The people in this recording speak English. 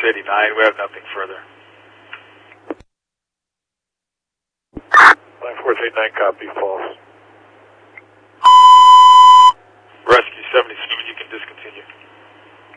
689. We have nothing further. 9439, copy, false.